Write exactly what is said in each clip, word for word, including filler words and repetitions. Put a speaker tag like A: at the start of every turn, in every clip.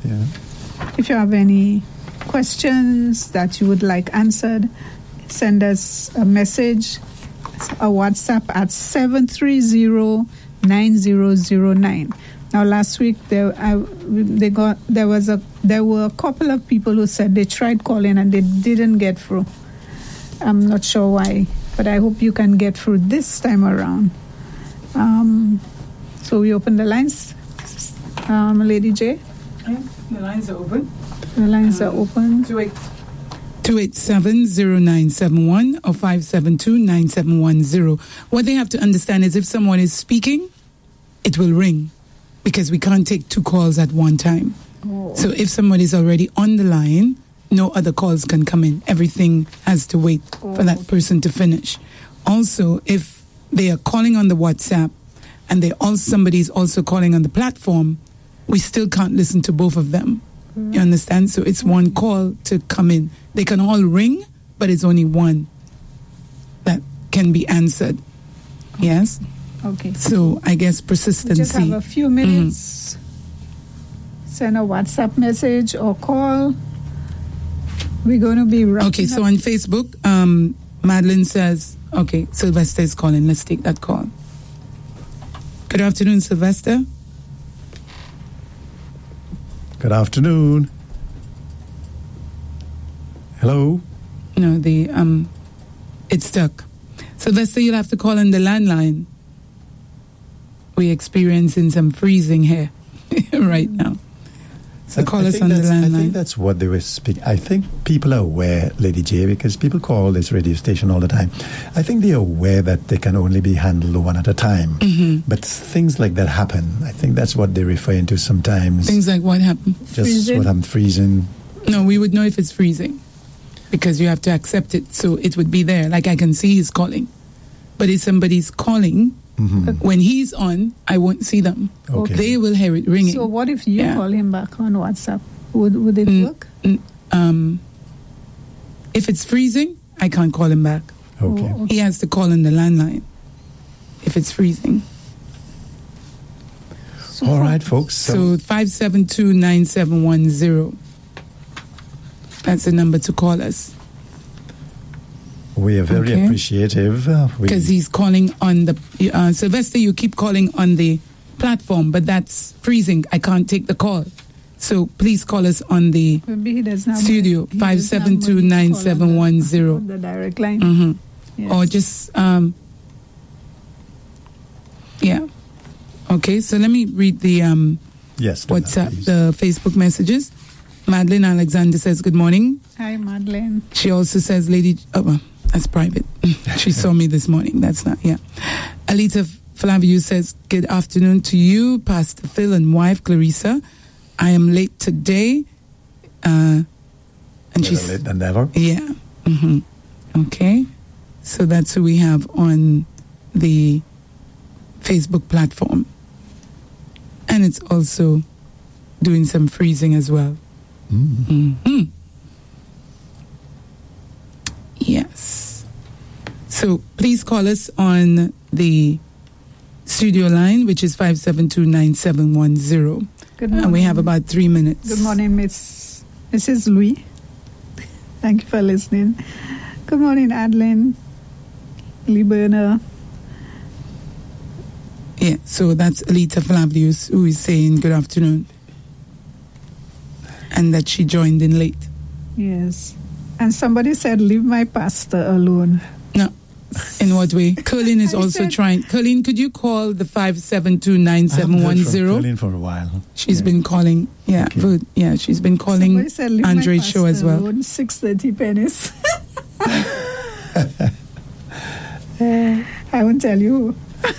A: Yeah.
B: If you have any questions that you would like answered, send us a message, a WhatsApp at seven three zero, nine zero zero nine. Now, last week there, I, they got there was a there were a couple of people who said they tried calling and they didn't get through. I'm not sure why, but I hope you can get through this time around. Um, so we open the lines, um, Lady J.
C: Yeah, the lines are open.
B: The lines
C: um,
B: are open.
C: Two eight two eight seven zero nine seven one or five seven two nine seven one zero. What they have to understand is if someone is speaking, it will ring. Because we can't take two calls at one time. Oh. So if somebody's already on the line, no other calls can come in. Everything has to wait oh. for that person to finish. Also, if they are calling on the WhatsApp and they also somebody's also calling on the platform, we still can't listen to both of them. Mm. You understand? So it's one call to come in. They can all ring, but it's only one that can be answered. Okay. Yes?
B: Okay.
C: So I guess persistency.
B: We just have a few minutes. Mm-hmm. Send a WhatsApp message or call. We're going to be wrapping
C: Okay, so
B: up.
C: on Facebook, um, Madeline says, okay, Sylvester is calling. Let's take that call. Good afternoon, Sylvester.
A: Good afternoon. Hello?
C: No, the um, it's stuck. Sylvester, you'll have to call on the landline. We're experiencing some freezing here right now. So
A: I,
C: call
A: I
C: us on the landline.
A: I think that's what they were speaking. I think people are aware, Lady J, because people call this radio station all the time. I think they're aware that they can only be handled one at a time.
C: Mm-hmm.
A: But things like that happen. I think that's what they're referring to sometimes.
C: Things like what happened?
A: Just
B: freezing?
A: what I'm freezing.
C: No, we would know if it's freezing because you have to accept it. So it would be there. Like I can see he's calling. But if somebody's calling, mm-hmm. when he's on, I won't see them.
A: Okay.
C: They will hear it ringing.
B: So what if you
C: yeah.
B: call him back on WhatsApp? Would would it
C: mm,
B: work?
C: Mm, um, if it's freezing, I can't call him back.
A: Okay.
B: Oh, okay.
C: He has to call on the landline if it's freezing.
B: So
A: all right, folks.
C: So, so five seven two nine seven one zero. That's the number to call us.
A: We are very
C: okay.
A: appreciative.
C: Because uh, he's calling on the... Uh, Sylvester, you keep calling on the platform, but that's freezing. I can't take the call. So please call us on the
B: Maybe he does not
C: studio, five seven two nine seven one zero.
B: The direct line.
C: Mm-hmm.
B: Yes.
C: Or just... Um, yeah. Okay, so let me read the... Um,
A: yes,
C: WhatsApp,
A: please.
C: the Facebook messages. Madeline Alexander says, good morning.
B: Hi, Madeline.
C: She also says, Lady... Oh, well, that's private. She saw me this morning. That's not, yeah. Alita Flavius says, good afternoon to you, Pastor Phil and wife, Clarissa. I am late today. Uh, and
A: Better
C: she's...
A: late than never.
C: Yeah. Mm-hmm. Okay. So that's who we have on the Facebook platform. And it's also doing some freezing as well.
A: Mm.
C: Mm-hmm. Yes. So please call us on the studio line, which is five seven two nine seven one zero.
B: Good morning.
C: And we have about three minutes.
B: Good morning, Miss Missus Louis. Thank you for listening. Good morning, Adeline, Liberna.
C: Yeah, so that's Alita Flavius who is saying good afternoon. And that she joined in late.
B: Yes. And somebody said, leave my pastor alone.
C: No. In what way? Colleen is
B: I
C: also
B: said,
C: trying. Colleen, could you call the five seven two nine seven one zero?
A: I've heard from Colleen for a while.
C: She's
A: yeah.
C: been calling. Yeah,
A: okay.
C: good. Yeah, she's been calling
B: said, leave
C: Andre's
B: my
C: show as well.
B: Alone, six thirty pennies. I won't tell you.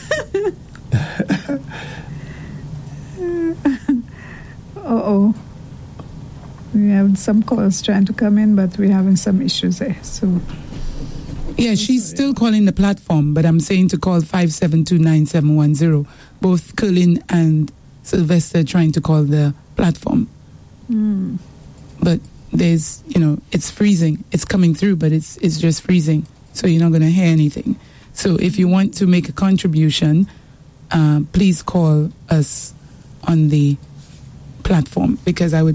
B: Uh-oh. We have some calls trying to come in, but we're having some issues there. So,
C: yeah, she's still calling the platform, but I'm saying to call five seven two nine seven one zero. Both Colleen and Sylvester trying to call the platform.
B: mm.
C: But there's, you know, it's freezing. It's coming through, but it's it's just freezing. So you're not going to hear anything. So if you want to make a contribution, uh, please call us on the platform, because I would